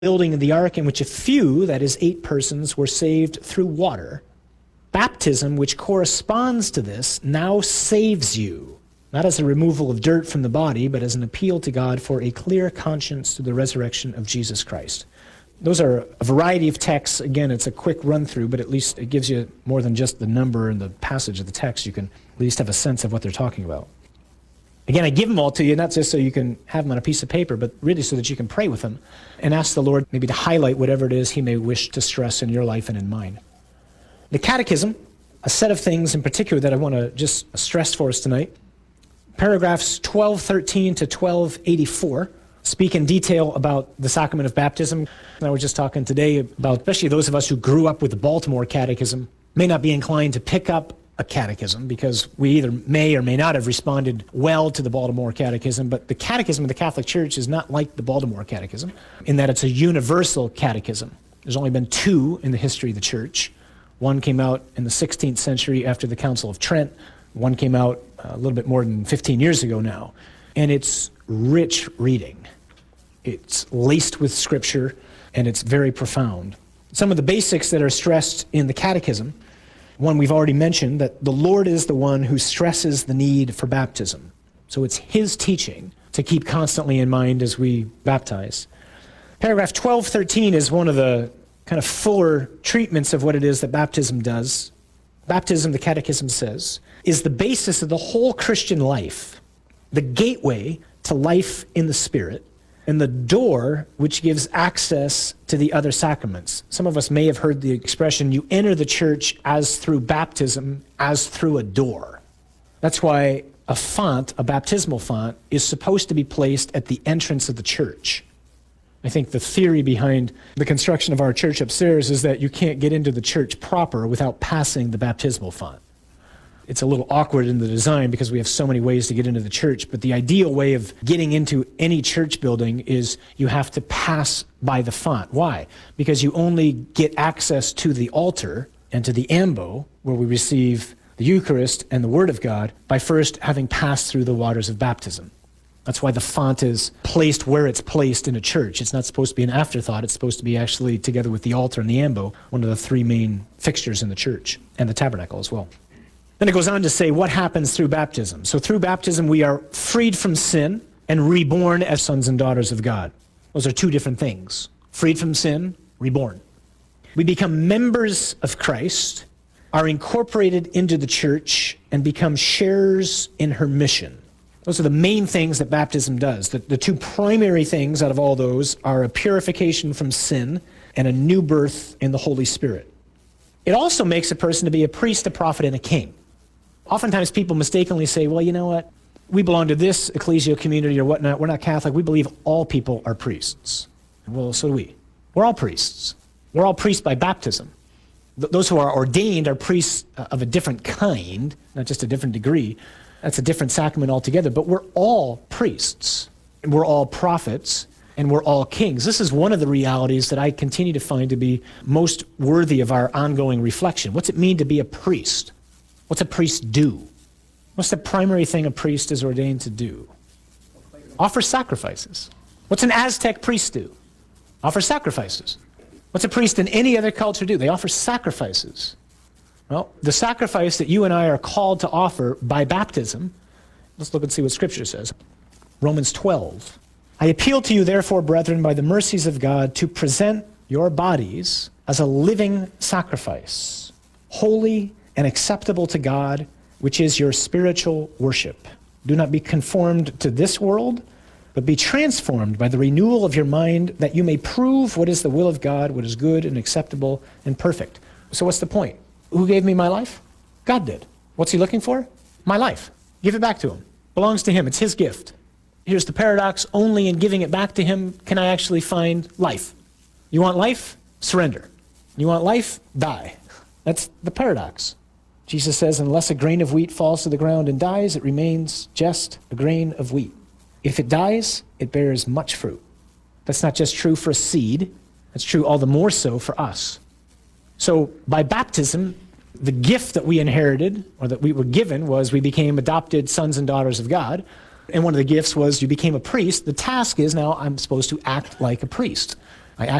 building of the ark, in which a few, that is 8 persons, were saved through water. Baptism, which corresponds to this, now saves you, not as a removal of dirt from the body, but as an appeal to God for a clear conscience through the resurrection of Jesus Christ. Those are a variety of texts. Again, it's a quick run-through, but at least it gives you more than just the number and the passage of the text. You can at least have a sense of what they're talking about. Again, I give them all to you, not just so you can have them on a piece of paper, but really so that you can pray with them and ask the Lord maybe to highlight whatever it is he may wish to stress in your life and in mine. The Catechism, a set of things in particular that I want to just stress for us tonight. Paragraphs 1213 to 1284 speak in detail about the sacrament of baptism. And I was just talking today about, especially those of us who grew up with the Baltimore Catechism, may not be inclined to pick up a catechism because we either may or may not have responded well to the Baltimore Catechism, but the Catechism of the Catholic Church is not like the Baltimore Catechism in that it's a universal catechism. There's only been 2 in the history of the Church. One came out in the 16th century after the Council of Trent. One came out a little bit more than 15 years ago now. And it's rich reading. It's laced with Scripture, and it's very profound. Some of the basics that are stressed in the Catechism, one we've already mentioned, that the Lord is the one who stresses the need for baptism. So it's his teaching to keep constantly in mind as we baptize. Paragraph 1213 is one of the kind of fuller treatments of what it is that baptism does. Baptism, the Catechism says, is the basis of the whole Christian life, the gateway to life in the Spirit, and the door which gives access to the other sacraments. Some of us may have heard the expression, you enter the church as through baptism, as through a door. That's why a font, a baptismal font, is supposed to be placed at the entrance of the church. I think the theory behind the construction of our church upstairs is that you can't get into the church proper without passing the baptismal font. It's a little awkward in the design because we have so many ways to get into the church, but the ideal way of getting into any church building is you have to pass by the font. Why? Because you only get access to the altar and to the ambo, where we receive the Eucharist and the Word of God, by first having passed through the waters of baptism. That's why the font is placed where it's placed in a church. It's not supposed to be an afterthought. It's supposed to be actually together with the altar and the ambo, one of the 3 main fixtures in the church, and the tabernacle as well. Then it goes on to say what happens through baptism. So through baptism, we are freed from sin and reborn as sons and daughters of God. Those are 2 different things. Freed from sin, reborn. We become members of Christ, are incorporated into the church, and become sharers in her mission. Those are the main things that baptism does. The 2 primary things out of all those are a purification from sin and a new birth in the Holy Spirit. It also makes a person to be a priest, a prophet, and a king. Oftentimes people mistakenly say, well, you know what? We belong to this ecclesial community or whatnot. We're not Catholic. We believe all people are priests. Well, so do we. We're all priests. We're all priests by baptism. Those who are ordained are priests of a different kind, not just a different degree. That's a different sacrament altogether. But we're all priests. And we're all prophets. And we're all kings. This is one of the realities that I continue to find to be most worthy of our ongoing reflection. What's it mean to be a priest? What's a priest do? What's the primary thing a priest is ordained to do? Offer sacrifices. What's an Aztec priest do? Offer sacrifices. What's a priest in any other culture do? They offer sacrifices. Well, the sacrifice that you and I are called to offer by baptism, let's look and see what Scripture says. Romans 12. I appeal to you, therefore, brethren, by the mercies of God, to present your bodies as a living sacrifice, holy and acceptable to God, which is your spiritual worship. Do not be conformed to this world, but be transformed by the renewal of your mind, that you may prove what is the will of God, what is good and acceptable and perfect. So what's the point? Who gave me my life? God did. What's he looking for? My life. Give it back to him. Belongs to him. It's his gift. Here's the paradox. Only in giving it back to him can I actually find life. You want life? Surrender. You want life? Die. That's the paradox. Jesus says, unless a grain of wheat falls to the ground and dies, it remains just a grain of wheat. If it dies, it bears much fruit. That's not just true for a seed. That's true all the more so for us. So by baptism, the gift that we inherited, or that we were given, was we became adopted sons and daughters of God. And one of the gifts was you became a priest. The task is now I'm supposed to act like a priest.